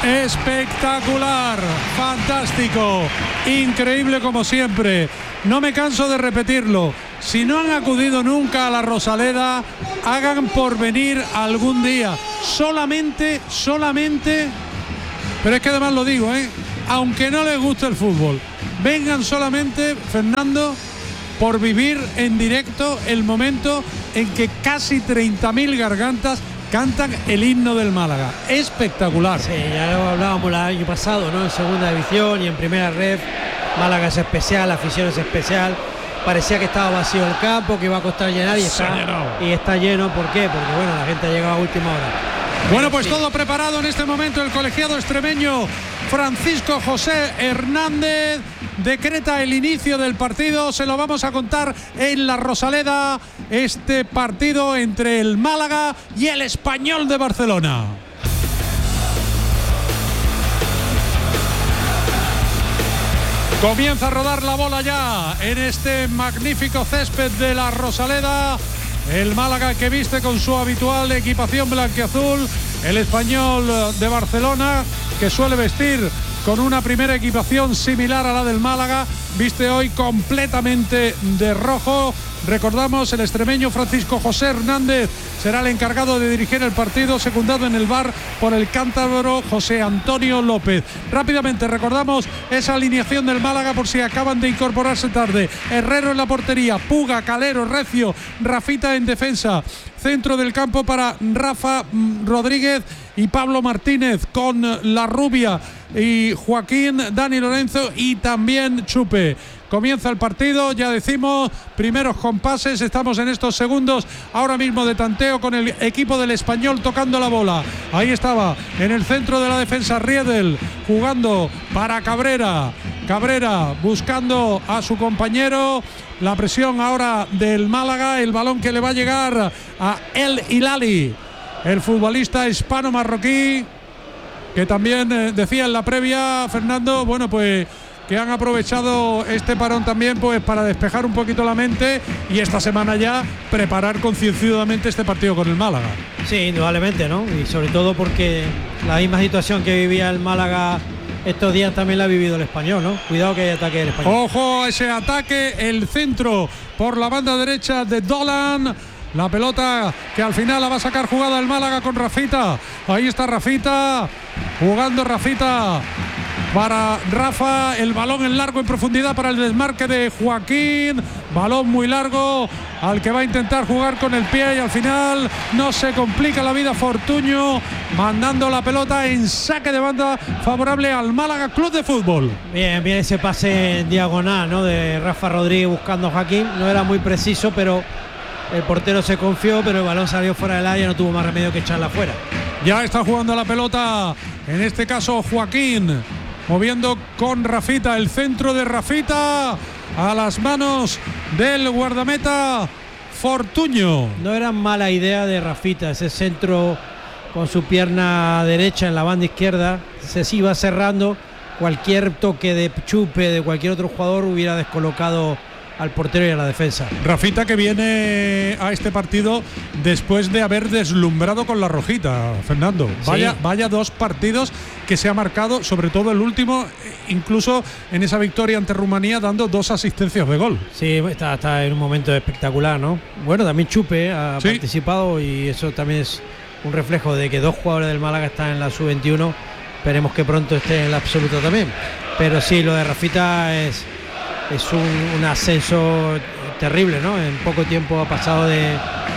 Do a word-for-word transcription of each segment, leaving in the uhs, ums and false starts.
Espectacular, fantástico, increíble como siempre. No me canso de repetirlo. Si no han acudido nunca a la Rosaleda, hagan por venir algún día. Solamente, solamente, pero es que además lo digo, ¿eh? Aunque no les guste el fútbol, vengan solamente, Fernando, por vivir en directo el momento en que casi treinta mil gargantas cantan el himno del Málaga. Espectacular. Sí, ya lo hablábamos el año pasado, ¿no? En segunda división y en primera red. Málaga es especial, la afición es especial. Parecía que estaba vacío el campo, que iba a costar llenar y está, y está lleno. ¿Por qué? Porque bueno, la gente ha llegado a última hora. Bueno, pues sí, todo preparado en este momento. El colegiado extremeño Francisco José Hernández decreta el inicio del partido. Se lo vamos a contar en la Rosaleda, este partido entre el Málaga y el Español de Barcelona. Comienza a rodar la bola ya en este magnífico césped de la Rosaleda. El Málaga, que viste con su habitual equipación blanquiazul. El Español de Barcelona, que suele vestir con una primera equipación similar a la del Málaga, viste hoy completamente de rojo. Recordamos, el extremeño Francisco José Hernández será el encargado de dirigir el partido, secundado en el V A R por el cántabro José Antonio López. Rápidamente recordamos esa alineación del Málaga por si acaban de incorporarse tarde. Herrero en la portería, Puga, Calero, Recio, Rafita en defensa. Centro del campo para Rafa Rodríguez y Pablo Martínez, con La Rubia y Joaquín, Dani Lorenzo y también Chupe. Comienza el partido, ya decimos, primeros compases, estamos en estos segundos ahora mismo de tanteo con el equipo del Español tocando la bola. Ahí estaba, en el centro de la defensa, Riedel, jugando para Cabrera. Cabrera buscando a su compañero. La presión ahora del Málaga, el balón que le va a llegar a El Hilali, el futbolista hispano-marroquí, que también eh, decía en la previa, Fernando, bueno, pues que han aprovechado este parón también pues para despejar un poquito la mente y esta semana ya preparar concienzudamente este partido con el Málaga. Sí, indudablemente, ¿no? Y sobre todo porque la misma situación que vivía el Málaga estos días también la ha vivido el Español, ¿no? Cuidado que hay ataque del Español. Ojo a ese ataque, el centro por la banda derecha de Dolan. La pelota que al final la va a sacar jugada el Málaga con Rafita. Ahí está Rafita, jugando Rafita para Rafa. El balón en largo en profundidad para el desmarque de Joaquín. Balón muy largo al que va a intentar jugar con el pie y al final no se complica la vida Fortuño, mandando la pelota en saque de banda favorable al Málaga Club de Fútbol. Bien, bien ese pase en diagonal, ¿no? De Rafa Rodríguez buscando a Joaquín. No era muy preciso, pero el portero se confió, pero el balón salió fuera del área, no tuvo más remedio que echarla fuera. Ya está jugando la pelota, en este caso Joaquín, moviendo con Rafita, el centro de Rafita a las manos del guardameta Fortuño. No era mala idea de Rafita, ese centro con su pierna derecha en la banda izquierda, se iba cerrando. Cualquier toque de Chupe, de cualquier otro jugador, hubiera descolocado al portero y a la defensa. Rafita, que viene a este partido después de haber deslumbrado con la rojita, Fernando. Vaya, sí. vaya dos partidos que se ha marcado, sobre todo el último, incluso en esa victoria ante Rumanía, dando dos asistencias de gol. Sí, está, está en un momento espectacular, ¿no? Bueno, también Chupe ha sí. participado y eso también es un reflejo de que dos jugadores del Málaga están en la sub veintiuno. Esperemos que pronto esté en la absoluta también. Pero sí, lo de Rafita es... Es un, un ascenso terrible, ¿no? En poco tiempo ha pasado de,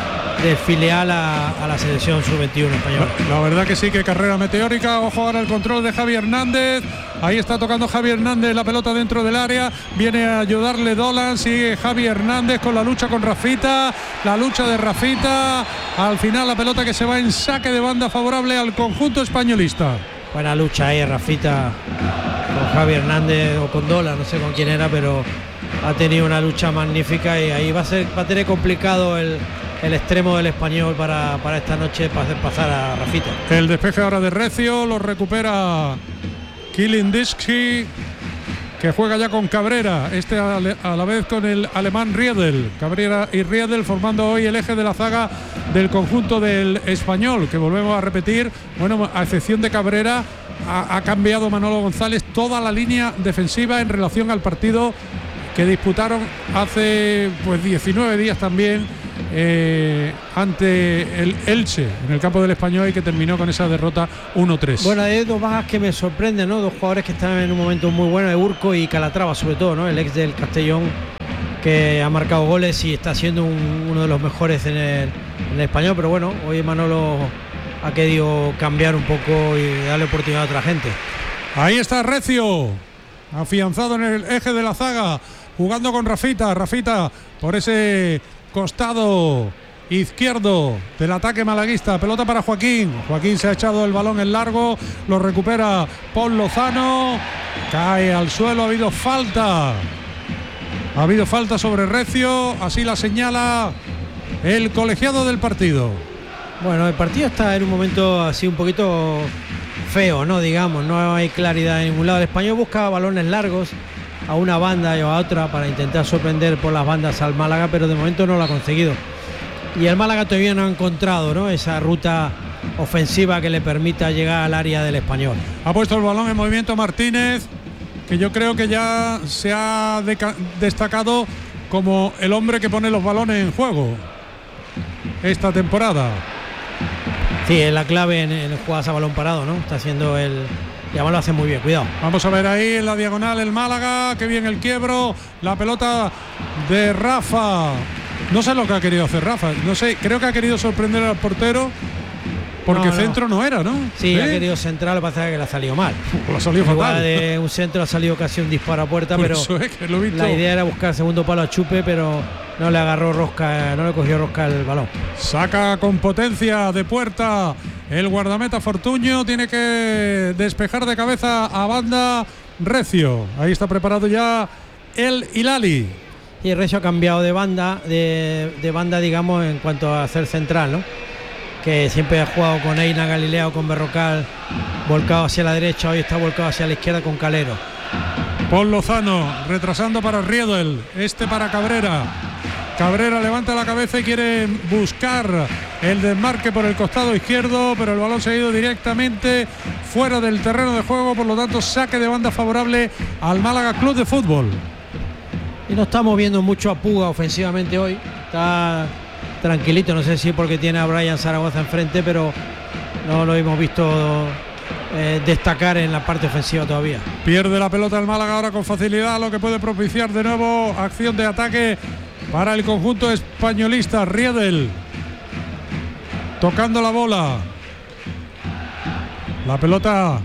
de filial a, a la selección sub veintiuno española. La, la verdad que sí, que carrera meteórica. Ojo ahora el control de Javi Hernández. Ahí está tocando Javi Hernández la pelota dentro del área. Viene a ayudarle Dolan. Sigue Javi Hernández con la lucha con Rafita. La lucha de Rafita. Al final la pelota que se va en saque de banda favorable al conjunto españolista. Buena lucha ahí, Rafita, con Javi Hernández o con Dola, no sé con quién era, pero ha tenido una lucha magnífica y ahí va a ser, va a tener complicado el, el extremo del Español para, para esta noche para hacer pasar a Rafita. El despeje ahora de Recio, lo recupera Kilindisky, que juega ya con Cabrera, este a, a la vez con el alemán Riedel. Cabrera y Riedel formando hoy el eje de la zaga del conjunto del Español, que volvemos a repetir, bueno, a excepción de Cabrera, ha, ha cambiado Manolo González toda la línea defensiva en relación al partido que disputaron hace pues diecinueve días también eh, ante el Elche en el campo del Español, y que terminó con esa derrota uno tres. Bueno, hay dos bajas que me sorprenden, ¿no? Dos jugadores que están en un momento muy bueno, de Urco y Calatrava sobre todo, ¿no? El ex del Castellón, que ha marcado goles y está siendo un, uno de los mejores en el, en el Español, pero bueno, hoy Manolo ha querido cambiar un poco y darle oportunidad a otra gente. Ahí está Recio, afianzado en el eje de la zaga, jugando con Rafita, Rafita por ese costado izquierdo del ataque malaguista. Pelota para Joaquín. Joaquín se ha echado el balón en largo, lo recupera Paul Lozano, cae al suelo. Ha habido falta. Ha habido falta sobre Recio, así la señala el colegiado del partido. Bueno, el partido está en un momento así un poquito feo, ¿no? Digamos, no hay claridad en ningún lado. El Español busca balones largos a una banda y a otra para intentar sorprender por las bandas al Málaga, pero de momento no lo ha conseguido. Y el Málaga todavía no ha encontrado, ¿no?, esa ruta ofensiva que le permita llegar al área del Español. Ha puesto el balón en movimiento Martínez, que yo creo que ya se ha destacado como el hombre que pone los balones en juego esta temporada. Sí, es la clave en, en jugadas a balón parado, ¿no? Está haciendo el... Y además lo hace muy bien, cuidado. Vamos a ver ahí en la diagonal el Málaga, que bien el quiebro, la pelota de Rafa. No sé lo que ha querido hacer Rafa, no sé, creo que ha querido sorprender al portero, porque no, no. centro no era, ¿no? Sí, ¿Eh? ha querido centrar, lo que pasa es que le ha salido mal. Lo ha salido fatal. De un centro ha salido casi un disparo a puerta, Por pero eso es que lo he visto. La idea era buscar segundo palo a Chupe, pero no le agarró rosca, no le cogió rosca el balón. Saca con potencia de puerta el guardameta Fortuño, tiene que despejar de cabeza a banda Recio. Ahí está preparado ya el Hilali. Y Recio ha cambiado de banda, de, de banda, digamos, en cuanto a ser central, ¿no? Que siempre ha jugado con Eina Galilea o con Berrocal, volcado hacia la derecha, hoy está volcado hacia la izquierda con Calero. Paul Lozano retrasando para Riedel, este para Cabrera. Cabrera levanta la cabeza y quiere buscar el desmarque por el costado izquierdo, pero el balón se ha ido directamente fuera del terreno de juego, por lo tanto saque de banda favorable al Málaga Club de Fútbol. Y no estamos viendo mucho a Puga ofensivamente hoy, está tranquilito, no sé si porque tiene a Brian Zaragoza enfrente, pero no lo hemos visto eh, destacar en la parte ofensiva todavía. Pierde la pelota el Málaga ahora con facilidad, lo que puede propiciar de nuevo acción de ataque para el conjunto españolista. Riedel tocando la bola, la pelota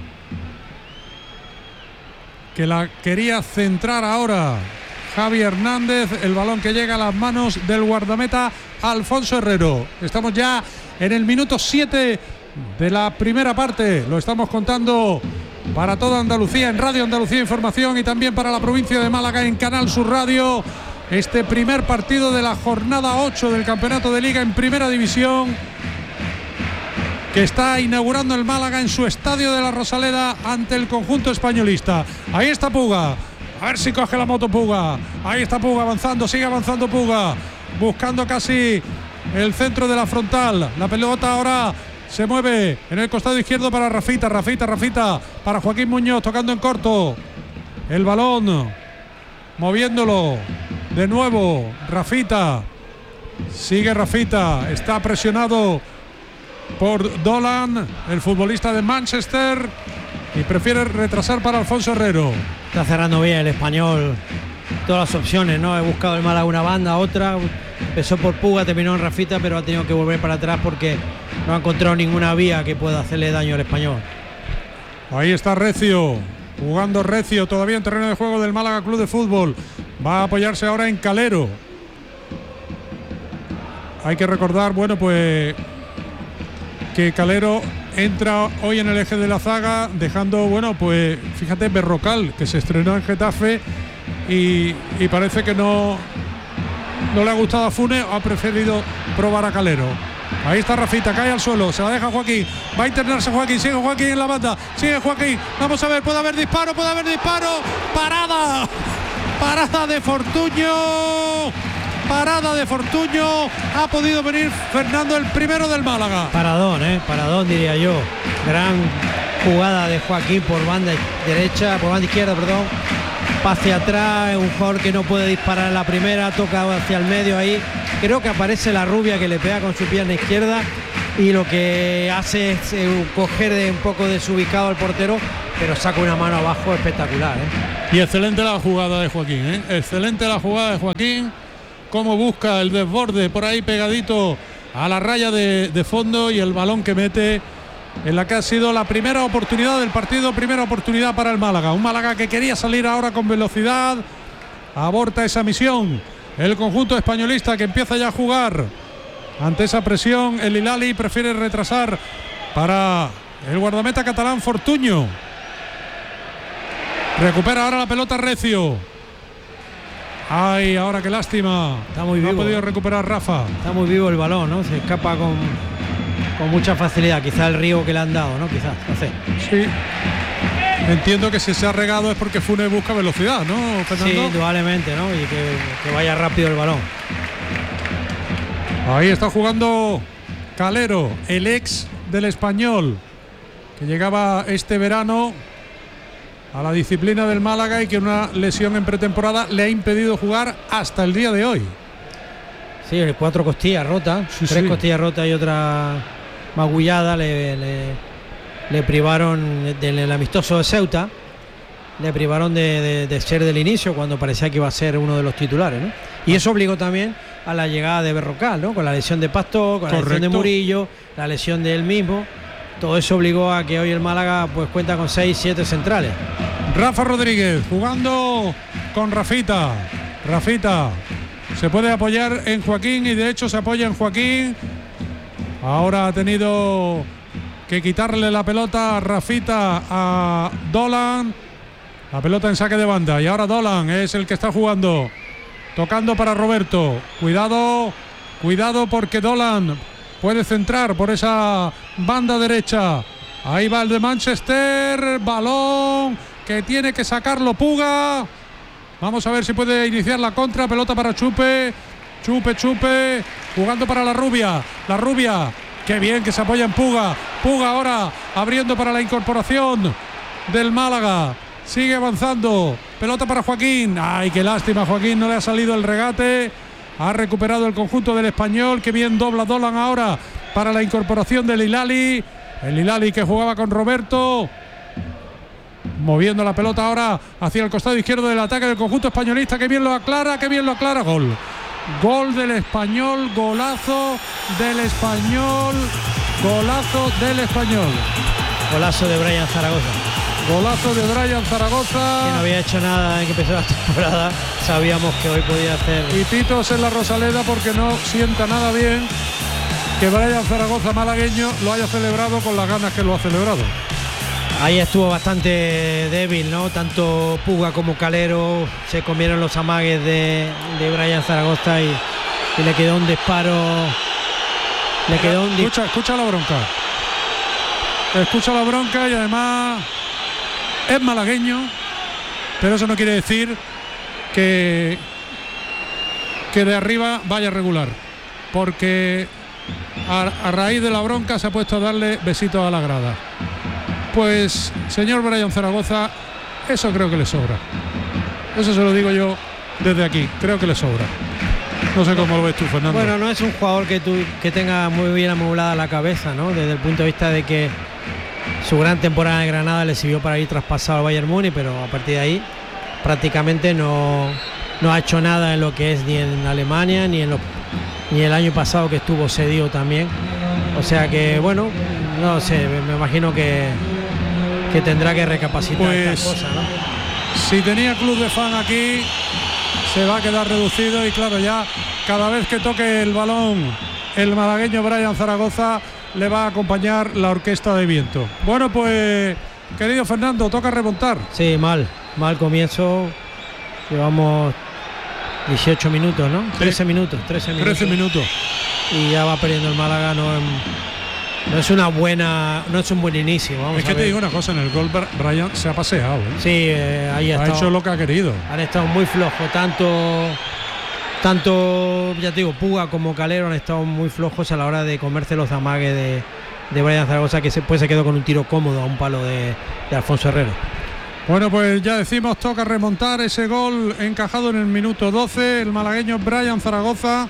que la quería centrar ahora Javi Hernández, el balón que llega a las manos del guardameta Alfonso Herrero. Estamos ya en el minuto siete de la primera parte, lo estamos contando para toda Andalucía en Radio Andalucía Información y también para la provincia de Málaga en Canal Sur Radio. Este primer partido de la jornada ocho del campeonato de Liga en Primera División, que está inaugurando el Málaga en su estadio de la Rosaleda ante el conjunto españolista. Ahí está Puga, a ver si coge la moto Puga. Ahí está Puga avanzando, sigue avanzando Puga, buscando casi el centro de la frontal. La pelota ahora se mueve en el costado izquierdo para Rafita, Rafita, Rafita, para Joaquín Muñoz, tocando en corto. El balón, moviéndolo de nuevo, Rafita. Sigue Rafita, está presionado por Dolan, el futbolista de Manchester, y prefiere retrasar para Alfonso Herrero. Está cerrando bien el Español todas las opciones, ¿no? He buscado el Málaga una banda, otra, empezó por Puga, terminó en Rafita, pero ha tenido que volver para atrás porque no ha encontrado ninguna vía que pueda hacerle daño al Español. Ahí está Recio, jugando Recio todavía en terreno de juego del Málaga Club de Fútbol. Va a apoyarse ahora en Calero. Hay que recordar, bueno, pues que Calero entra hoy en el eje de la zaga, dejando, bueno, pues fíjate, Berrocal, que se estrenó en Getafe y, y parece que no, no le ha gustado a Funes, ha preferido probar a Calero. Ahí está Rafita, cae al suelo, se la deja Joaquín, va a internarse Joaquín, sigue Joaquín en la banda, sigue Joaquín, vamos a ver, puede haber disparo, puede haber disparo, parada, parada de Fortuño, parada de Fortuño, ha podido venir Fernando, el primero del Málaga. Paradón, eh, paradón diría yo, gran jugada de Joaquín por banda derecha, por banda izquierda, perdón, pase atrás, un jugador que no puede disparar en la primera, toca hacia el medio ahí, creo que aparece la rubia que le pega con su pierna izquierda y lo que hace es eh, coger de un poco desubicado al portero, pero saca una mano abajo espectacular, ¿eh? Y excelente la jugada de Joaquín, ¿eh? Excelente la jugada de Joaquín, cómo busca el desborde por ahí pegadito a la raya de, de fondo y el balón que mete en la que ha sido la primera oportunidad del partido, primera oportunidad para el Málaga. Un Málaga que quería salir ahora con velocidad, aborta esa misión. El conjunto españolista que empieza ya a jugar ante esa presión. El Hilali prefiere retrasar para el guardameta catalán Fortuño. Recupera ahora la pelota Recio. Ay, ahora qué lástima. Está muy vivo. No ha podido recuperar Rafa. Está muy vivo el balón, ¿no? Se escapa con, con mucha facilidad. Quizá el río que le han dado, ¿no? Quizás, no sé. Sí. Entiendo que si se ha regado es porque Funes busca velocidad, ¿no, Fernando? Sí, indudablemente, ¿no? Y que, que vaya rápido el balón. Ahí está jugando Calero, el ex del Español, que llegaba este verano a la disciplina del Málaga y que una lesión en pretemporada le ha impedido jugar hasta el día de hoy. Sí, cuatro costillas rotas, sí, tres sí. costillas rotas y otra magullada le, le, le privaron del amistoso de Ceuta, le privaron de, de, de ser del inicio cuando parecía que iba a ser uno de los titulares, ¿no? Y eso obligó también a la llegada de Berrocal, ¿no? Con la lesión de Pasto, con la Correcto. lesión de Murillo, la lesión de él mismo. Todo eso obligó a que hoy el Málaga pues cuenta con seis, siete centrales. Rafa Rodríguez jugando con Rafita. Rafita se puede apoyar en Joaquín y de hecho se apoya en Joaquín. Ahora ha tenido que quitarle la pelota a Rafita a Dolan. La pelota en saque de banda y ahora Dolan es el que está jugando. Tocando para Roberto. Cuidado, cuidado porque Dolan puede centrar por esa banda derecha. Ahí va el de Manchester. Balón que tiene que sacarlo Puga. Vamos a ver si puede iniciar la contra. Pelota para Chupe. Chupe, Chupe. Jugando para la rubia. La rubia. Qué bien que se apoya en Puga. Puga ahora abriendo para la incorporación del Málaga. Sigue avanzando. Pelota para Joaquín. Ay, qué lástima. Joaquín no le ha salido el regate. Ha recuperado el conjunto del Español. Que bien dobla Dolan ahora para la incorporación del Hilali. El Hilali que jugaba con Roberto. Moviendo la pelota ahora hacia el costado izquierdo del ataque del conjunto españolista. Que bien lo aclara, que bien lo aclara. Gol. Gol del Español. Golazo del Español. Golazo del Español. Golazo de Brian Zaragoza. Golazo de Brian Zaragoza. Que no había hecho nada en que empezó la temporada. Sabíamos que hoy podía hacer. Y pitos en la Rosaleda porque no sienta nada bien que Brian Zaragoza, malagueño, lo haya celebrado con las ganas que lo ha celebrado. Ahí estuvo bastante débil, ¿no? Tanto Puga como Calero se comieron los amagues de, de Brian Zaragoza y, y le quedó un disparo. Le quedó un Escucha, escucha la bronca. Escucha la bronca y además es malagueño, pero eso no quiere decir que, que de arriba vaya regular, porque a, a raíz de la bronca se ha puesto a darle besitos a la grada. Pues, señor Brian Zaragoza, eso creo que le sobra. Eso se lo digo yo desde aquí, creo que le sobra. No sé cómo lo ves tú, Fernando. Bueno, no es un jugador que, tú, que tenga muy bien amueblada la cabeza, ¿no? Desde el punto de vista de que su gran temporada en Granada le sirvió para ir traspasado al Bayern Múnich, pero a partir de ahí prácticamente no, no ha hecho nada en lo que es ni en Alemania ni en lo, ni el año pasado que estuvo cedido también. O sea que bueno, no sé, me imagino que, que tendrá que recapacitar pues, estas cosas, ¿no? Si tenía club de fan aquí, se va a quedar reducido y claro, ya cada vez que toque el balón el malagueño Brian Zaragoza le va a acompañar la orquesta de viento. Bueno, pues querido Fernando, toca remontar. Sí, mal, mal comienzo. Llevamos dieciocho minutos, ¿no? trece minutos, trece minutos. trece minutos. y ya va perdiendo el Málaga. No, no es una buena, no es un buen inicio. Vamos es que a te ver. digo una cosa, en el gol Brian se ha paseado, ¿eh? Sí, eh, ahí ha, ha estado, hecho lo que ha querido. Han estado muy flojos, tanto tanto ya te digo, Puga como Calero han estado muy flojos a la hora de comerse los amagues de, de Brian Zaragoza, que después se quedó con un tiro cómodo a un palo de, de Alfonso Herrero. Bueno, pues ya decimos, toca remontar ese gol encajado en el minuto doce, el malagueño Brian Zaragoza,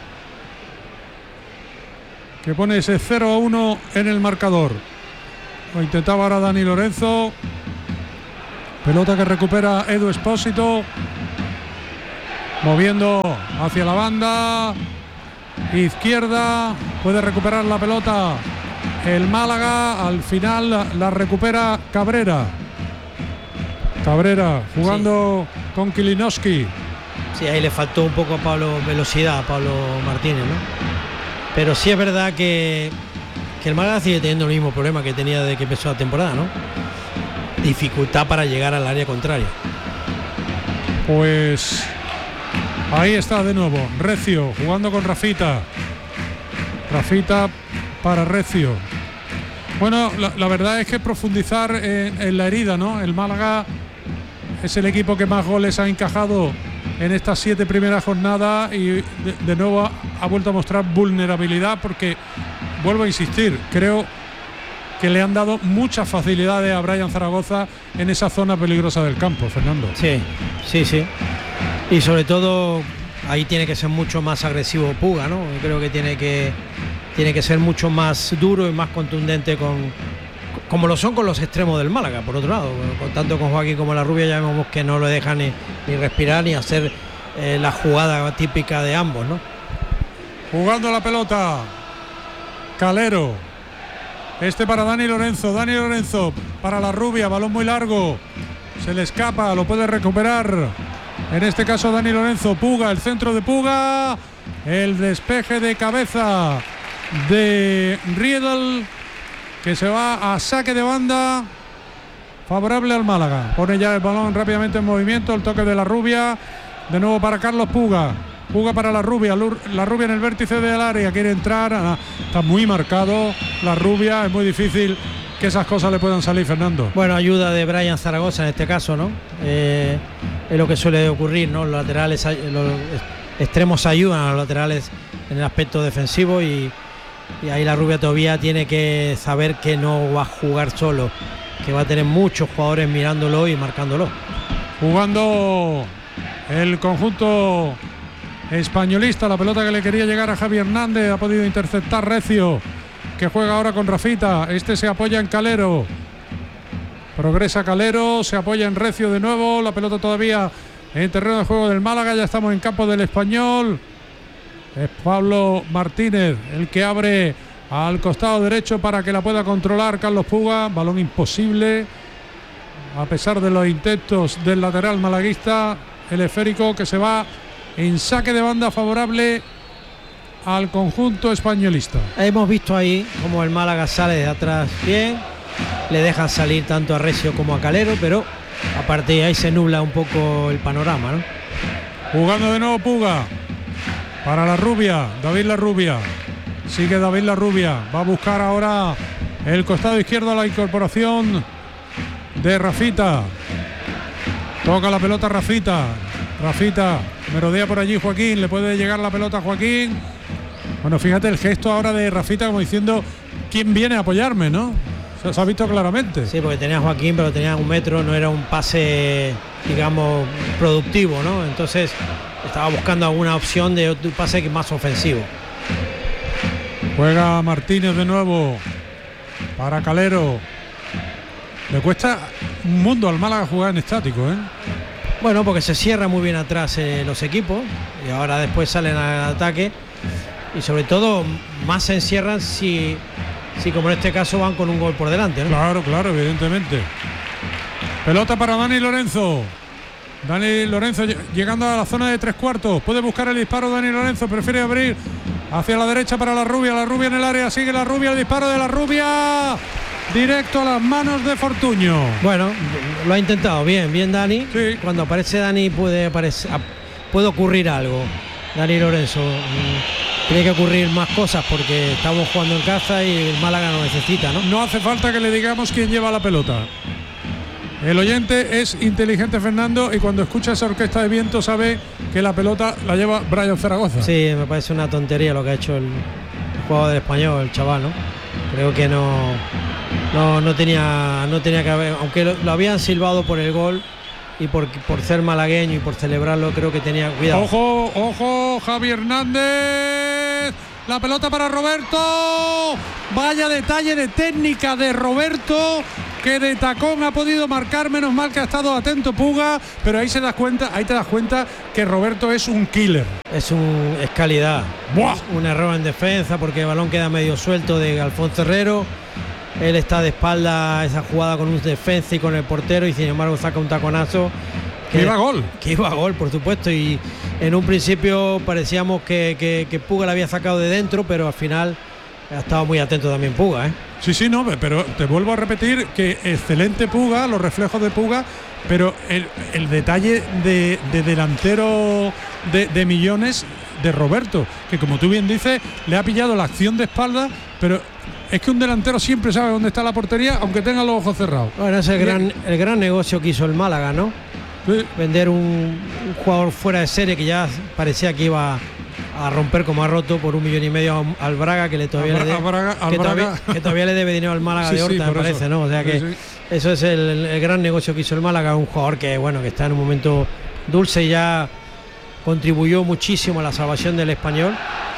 que pone ese cero a uno en el marcador. Lo intentaba ahora Dani Lorenzo. Pelota que recupera Edu Espósito, moviendo hacia la banda izquierda. Puede recuperar la pelota el Málaga. Al final la, la recupera Cabrera. Cabrera jugando sí. con Kilinowski. Sí, ahí le faltó un poco a Pablo velocidad, a Pablo Martínez, ¿no? Pero sí es verdad que, que el Málaga sigue teniendo el mismo problema que tenía desde que empezó la temporada, ¿no? Dificultad para llegar al área contraria. Pues ahí está de nuevo Recio jugando con Rafita. Rafita para Recio. Bueno, la, la verdad es que profundizar en, en la herida, ¿no? El Málaga es el equipo que más goles ha encajado en estas siete primeras jornadas y de, de nuevo ha, ha vuelto a mostrar vulnerabilidad, porque vuelvo a insistir, creo que le han dado muchas facilidades a Brian Zaragoza en esa zona peligrosa del campo, Fernando. Sí, sí, sí. Y sobre todo ahí tiene que ser mucho más agresivo Puga, ¿no? Yo creo que tiene que tiene que ser mucho más duro y más contundente con como lo son con los extremos del Málaga, por otro lado. Con, tanto con Joaquín como la Rubia ya vemos que no lo dejan ni, ni respirar ni hacer eh, la jugada típica de ambos, ¿no? Jugando la pelota Calero. Este para Dani Lorenzo. Dani Lorenzo para la Rubia. Balón muy largo. Se le escapa. Lo puede recuperar. En este caso Dani Lorenzo. Puga. El centro de Puga. El despeje de cabeza de Riedel, que se va a saque de banda favorable al Málaga. Pone ya el balón rápidamente en movimiento. El toque de la Rubia. De nuevo para Carlos Puga. Puga para la Rubia. La Rubia en el vértice del área. Quiere entrar. Ah, está muy marcado la Rubia. Es muy difícil que esas cosas le puedan salir, Fernando. Bueno, ayuda de Brian Zaragoza en este caso, ¿no? Eh, es lo que suele ocurrir, ¿no? Los laterales, los extremos ayudan a los laterales en el aspecto defensivo y, y ahí la Rubia todavía tiene que saber que no va a jugar solo, que va a tener muchos jugadores mirándolo y marcándolo. Jugando el conjunto españolista, la pelota que le quería llegar a Javi Hernández, ha podido interceptar Recio, que juega ahora con Rafita. Este se apoya en Calero, progresa Calero, se apoya en Recio de nuevo. La pelota todavía en terreno de juego del Málaga. Ya estamos en campo del Español. Es Pablo Martínez el que abre al costado derecho para que la pueda controlar Carlos Puga. Balón imposible a pesar de los intentos del lateral malaguista. El esférico que se va en saque de banda favorable al conjunto españolista. Hemos visto ahí como el Málaga sale de atrás bien, le dejan salir tanto a Recio como a Calero, pero aparte de ahí se nubla un poco el panorama, ¿no? Jugando de nuevo Puga para la Rubia, David La Rubia. Sigue David La Rubia, va a buscar ahora el costado izquierdo a la incorporación de Rafita. Toca la pelota Rafita. Rafita, merodea por allí Joaquín, le puede llegar la pelota a Joaquín. Bueno, fíjate el gesto ahora de Rafita como diciendo ¿quién viene a apoyarme?, ¿no? Se, se ha visto claramente. Sí, porque tenía a Joaquín, pero tenía un metro, no era un pase, digamos, productivo, ¿no? Entonces estaba buscando alguna opción de un pase más ofensivo. Juega Martínez de nuevo para Calero. Le cuesta un mundo al Málaga jugar en estático, ¿eh? Bueno, porque se cierra muy bien atrás eh, los equipos y ahora después salen al ataque y sobre todo más se encierran si, si como en este caso van con un gol por delante, ¿no? Claro, claro, evidentemente. Pelota para Dani Lorenzo. Dani Lorenzo llegando a la zona de tres cuartos. Puede buscar el disparo Dani Lorenzo, prefiere abrir hacia la derecha para la Rubia. La Rubia en el área, sigue la Rubia, el disparo de la Rubia. Directo a las manos de Fortuño. Bueno, lo ha intentado bien, bien Dani. Sí. Cuando aparece Dani puede, aparecer, puede ocurrir algo. Dani Lorenzo. tiene que ocurrir más cosas porque estamos jugando en casa y el Málaga lo necesita, ¿no? No hace falta que le digamos quién lleva la pelota. El oyente es inteligente, Fernando, y cuando escucha esa orquesta de viento sabe que la pelota la lleva Brian Zaragoza. Sí, me parece una tontería lo que ha hecho el jugador del Español, el chaval, ¿no? Creo que no, no, no tenía, no tenía que haber, aunque lo, lo habían silbado por el gol y por, por ser malagueño y por celebrarlo, creo que tenía cuidado. Ojo, ojo, Javi Hernández. La pelota para Roberto. Vaya detalle de técnica de Roberto, que de tacón ha podido marcar. Menos mal que ha estado atento Puga, pero ahí se das cuenta, ahí te das cuenta que Roberto es un killer. Es un es calidad. ¡Buah! Un error en defensa porque el balón queda medio suelto de Alfonso Herrero. Él está de espalda a esa jugada con un defensa y con el portero, y sin embargo saca un taconazo. Que iba a gol. Que iba a gol, por supuesto. Y en un principio parecíamos que, que, que Puga la había sacado de dentro, pero al final ha estado muy atento también Puga, ¿eh? Sí, sí, no, pero te vuelvo a repetir que excelente Puga, los reflejos de Puga, pero el, el detalle de, de delantero de, de millones de Roberto, que como tú bien dices, le ha pillado la acción de espalda, pero es que un delantero siempre sabe dónde está la portería, aunque tenga los ojos cerrados. Bueno, es el gran, el gran negocio que hizo el Málaga, ¿no? Sí. Vender un, un jugador fuera de serie que ya parecía que iba a romper como ha roto por un millón y medio al Braga, que le todavía, Bra- le, de, Braga, que Braga. todavía, que todavía le debe dinero al Málaga, sí, de Horta, sí, me parece, eso. ¿no? O sea que sí, sí. Eso es el, el gran negocio que hizo el Málaga, un jugador que bueno, que está en un momento dulce y ya contribuyó muchísimo a la salvación del Español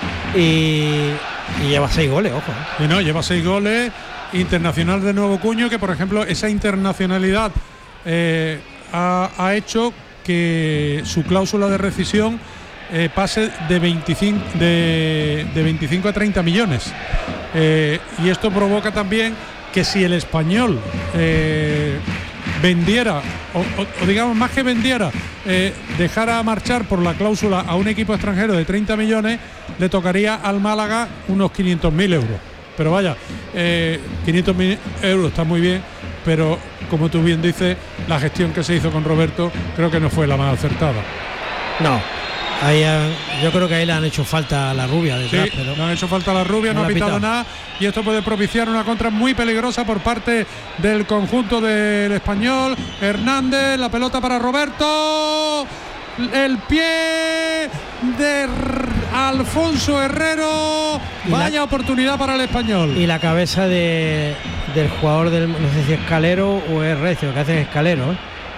y, y lleva seis goles, ojo. Y no, lleva seis goles, internacional de nuevo cuño, que por ejemplo esa internacionalidad eh, ha, ha hecho que su cláusula de rescisión Eh, pase de veinticinco, de, de veinticinco a treinta millones, eh, y esto provoca también que si el Español eh, vendiera o, o, o digamos más que vendiera eh, dejara marchar por la cláusula a un equipo extranjero de treinta millones, le tocaría al Málaga unos quinientos mil euros. Pero vaya, eh, quinientos mil euros está muy bien, pero como tú bien dices, la gestión que se hizo con Roberto creo que no fue la más acertada. No. Ahí, yo creo que ahí le han hecho falta a la rubia detrás, sí, pero le han hecho falta a la rubia, no, no ha pitado, pitado nada, y esto puede propiciar una contra muy peligrosa por parte del conjunto del Español. Hernández, la pelota para Roberto, el pie de Alfonso Herrero, vaya la, oportunidad para el Español. Y la cabeza de, del jugador del, no sé si es Escalero o es Recio, que hace Escalero, ¿eh?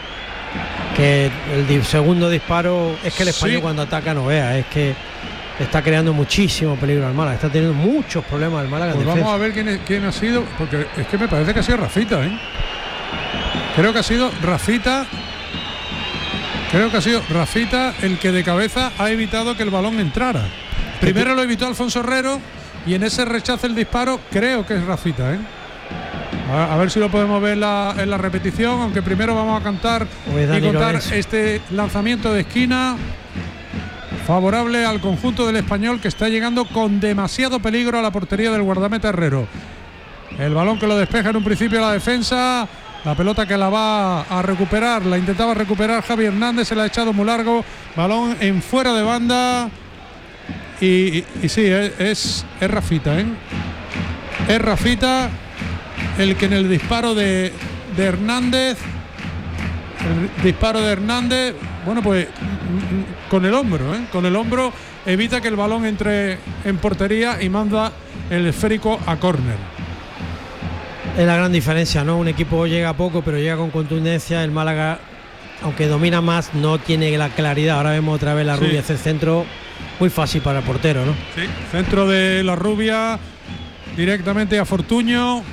Que el segundo disparo, es que el Español sí. Cuando ataca no vea, es que está creando muchísimo peligro al Málaga, está teniendo muchos problemas el Málaga. Pues vamos a ver quién, es, quién ha sido, porque es que me parece que ha sido Rafita, ¿eh? Creo que ha sido Rafita, creo que ha sido Rafita el que de cabeza ha evitado que el balón entrara. Primero lo evitó Alfonso Herrero y en ese rechazo el disparo creo que es Rafita, ¿eh? A, a ver si lo podemos ver la, en la repetición, aunque primero vamos a cantar y contar este lanzamiento de esquina favorable al conjunto del Español, que está llegando con demasiado peligro a la portería del guardameta Herrero. El balón que lo despeja en un principio la defensa, la pelota que la va a recuperar, la intentaba recuperar Javi Hernández, se la ha echado muy largo, balón en fuera de banda y, y, y sí, es, es, es Rafita, ¿eh? Es Rafita el que en el disparo de, de Hernández, el disparo de Hernández, bueno pues con el hombro, ¿eh? con el hombro evita que el balón entre en portería y manda el esférico a córner. Es la gran diferencia, ¿no? Un equipo llega poco, pero llega con contundencia. El Málaga, aunque domina más, no tiene la claridad. Ahora vemos otra vez la sí. Rubia hacer centro muy fácil para el portero, ¿no? Sí, centro de la Rubia directamente a Fortuño.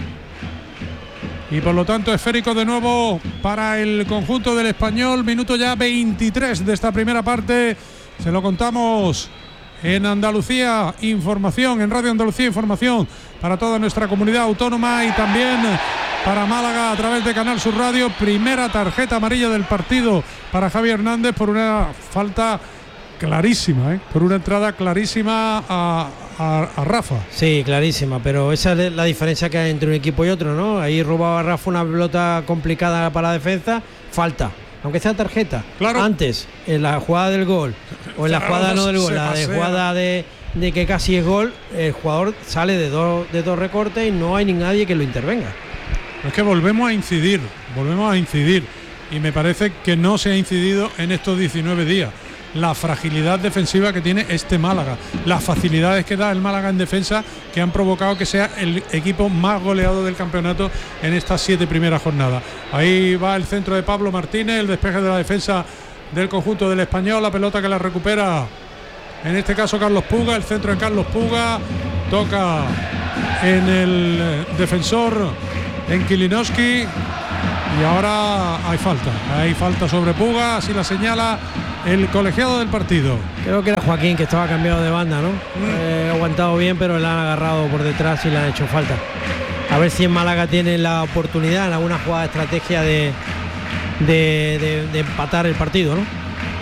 Y por lo tanto esférico de nuevo para el conjunto del Español. Minuto ya veintitrés de esta primera parte. Se lo contamos en Andalucía Información, en Radio Andalucía Información para toda nuestra comunidad autónoma y también para Málaga a través de Canal Sur Radio. Primera tarjeta amarilla del partido para Javi Hernández por una falta clarísima, ¿eh? por una entrada clarísima a, a, a Rafa. Sí, clarísima, pero esa es la diferencia que hay entre un equipo y otro, ¿no? Ahí robaba Rafa una pelota complicada para la defensa, falta, aunque sea tarjeta. Claro. Antes, en la jugada del gol, o en la jugada no del gol, la de jugada de, de que casi es gol, el jugador sale de dos, de dos recortes y no hay ni nadie que lo intervenga. Es que volvemos a incidir, volvemos a incidir y me parece que no se ha incidido en estos diecinueve días. La fragilidad defensiva que tiene este Málaga, las facilidades que da el Málaga en defensa, que han provocado que sea el equipo más goleado del campeonato en estas siete primeras jornadas. Ahí va el centro de Pablo Martínez, el despeje de la defensa del conjunto del Español, la pelota que la recupera en este caso Carlos Puga, el centro de Carlos Puga, toca en el defensor en Kilinowski y ahora hay falta, hay falta sobre Puga, así la señala el colegiado del partido. Creo que era Joaquín, que estaba cambiado de banda, ¿no? Mm. Eh, ha aguantado bien, pero le han agarrado por detrás y le han hecho falta. A ver si en Málaga tiene la oportunidad en alguna jugada de estrategia de, de, de, de empatar el partido, ¿no?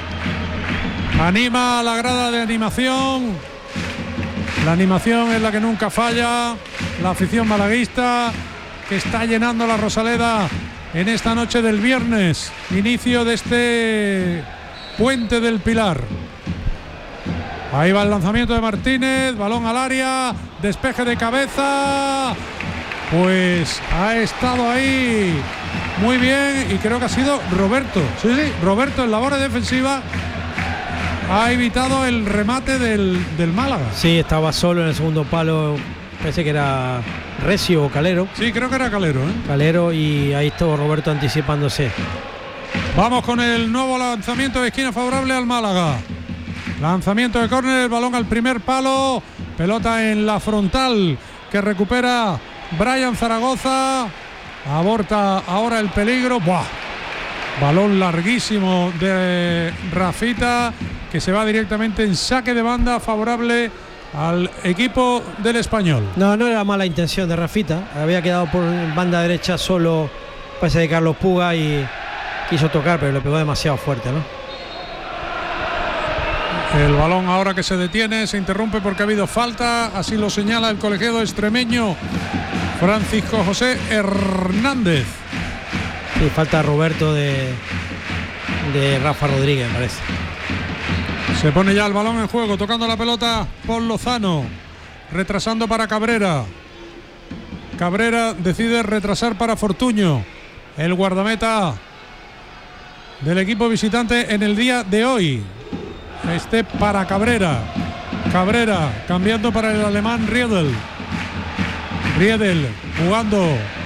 Anima la grada de animación. La animación es la que nunca falla. La afición malaguista que está llenando la Rosaleda en esta noche del viernes. Inicio de este Puente del Pilar. Ahí va el lanzamiento de Martínez. Balón al área. Despeje de cabeza. Pues ha estado ahí muy bien. Y creo que ha sido Roberto. Sí, sí, Roberto en labores defensivas. Ha evitado el remate del, del Málaga. Sí, estaba solo en el segundo palo. Parece que era Recio o Calero. Sí, creo que era Calero, ¿eh? Calero, y ahí estuvo Roberto anticipándose. Vamos con el nuevo lanzamiento de esquina favorable al Málaga. Lanzamiento de córner, el balón al primer palo. Pelota en la frontal que recupera Brian Zaragoza. Aborta ahora el peligro. ¡Buah! Balón larguísimo de Rafita, que se va directamente en saque de banda favorable al equipo del Español. No, no era mala intención de Rafita. Había quedado por banda derecha solo, parece, de Carlos Puga, y quiso tocar, pero le pegó demasiado fuerte, ¿no? El balón ahora que se detiene, se interrumpe porque ha habido falta. Así lo señala el colegiado extremeño Francisco José Hernández. Sí, falta Roberto de, de Rafa Rodríguez, me parece. Se pone ya el balón en juego, tocando la pelota por Lozano, retrasando para Cabrera. Cabrera decide retrasar para Fortuño, el guardameta del equipo visitante en el día de hoy. Este para Cabrera. Cabrera cambiando para el alemán Riedel. Riedel jugando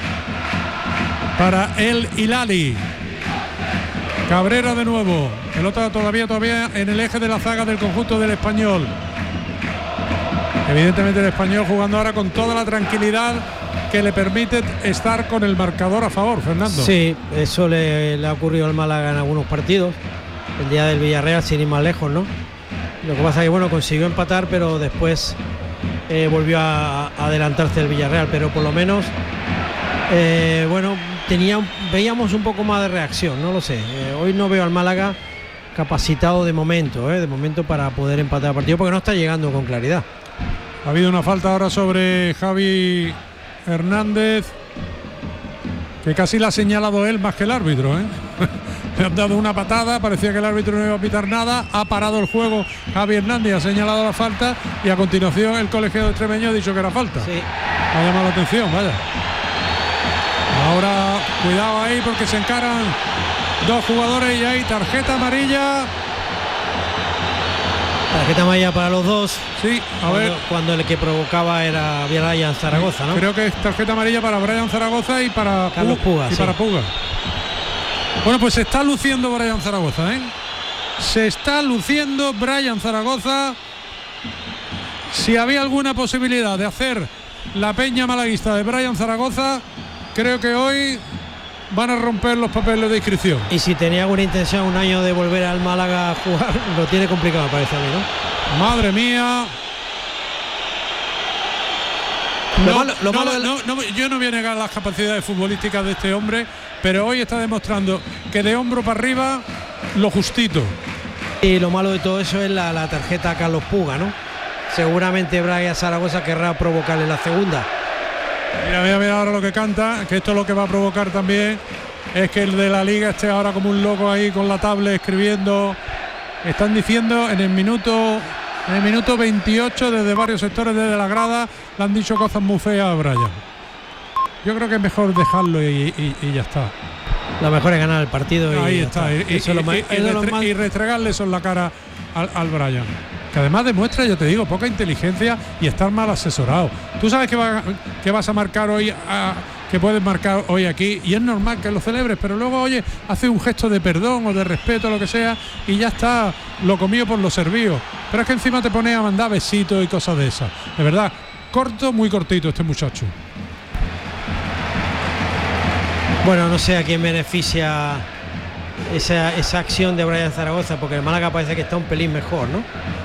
para el Hilali. Cabrera de nuevo. Pelota todavía todavía en el eje de la zaga del conjunto del Español. Evidentemente el Español jugando ahora con toda la tranquilidad que le permite estar con el marcador a favor, Fernando. Sí, eso le, le ha ocurrido al Málaga en algunos partidos. El día del Villarreal, sin ir más lejos, ¿no? Lo que pasa es que, bueno, consiguió empatar, pero después eh, volvió a, a adelantarse el Villarreal. Pero por lo menos, eh, bueno, tenía, veíamos un poco más de reacción, no lo sé. Eh, hoy no veo al Málaga capacitado de momento, eh, de momento para poder empatar el partido, porque no está llegando con claridad. Ha habido una falta ahora sobre Javi Hernández, que casi la ha señalado él más que el árbitro, ¿eh? Le han dado una patada, parecía que el árbitro no iba a pitar nada, ha parado el juego Javi Hernández, ha señalado la falta y a continuación el colegiado extremeño ha dicho que era falta. Sí. Ha llamado la atención, vaya. Ahora cuidado ahí porque se encaran dos jugadores y hay tarjeta amarilla. Tarjeta amarilla para los dos. Sí, a cuando, ver. Cuando el que provocaba era Brian Zaragoza, ¿no? Creo que es tarjeta amarilla para Brian Zaragoza y para Carlos Puga. Y sí. para Puga. Bueno, pues se está luciendo Brian Zaragoza, ¿eh? Se está luciendo Brian Zaragoza. Si había alguna posibilidad de hacer la peña malaguista de Brian Zaragoza, creo que hoy van a romper los papeles de inscripción. Y si tenía alguna intención un año de volver al Málaga a jugar, lo tiene complicado, parece a mí, ¿no? Madre mía. Lo No, malo, lo no, malo no, no, yo no voy a negar las capacidades futbolísticas de este hombre, pero hoy está demostrando que de hombro para arriba lo justito. Y lo malo de todo eso es la, la tarjeta a Carlos Puga, ¿no? Seguramente Brian Zaragoza querrá provocarle la segunda. Mira, mira, mira ahora lo que canta, que esto es lo que va a provocar también, es que el de la Liga esté ahora como un loco ahí con la tablet escribiendo. Están diciendo en el minuto En el minuto veintiocho, desde varios sectores, desde la grada, le han dicho cosas muy feas a Brian. Yo creo que es mejor dejarlo y, y, y ya está. Lo mejor es ganar el partido. Ahí y está. Y, y, eso y, lo más, y, y, restre más... y restregarle eso en la cara al, al Brian. Que además demuestra, yo te digo, poca inteligencia y estar mal asesorado. Tú sabes que, va, que vas a marcar hoy, a, que puedes marcar hoy aquí, y es normal que lo celebres, pero luego, oye, hace un gesto de perdón o de respeto, lo que sea, y ya está, lo comido por lo servido. Pero es que encima te pones a mandar besitos y cosas de esas. De verdad, corto, muy cortito este muchacho. Bueno, no sé a quién beneficia esa, esa acción de Brian Zaragoza, porque el Málaga parece que está un pelín mejor, ¿no?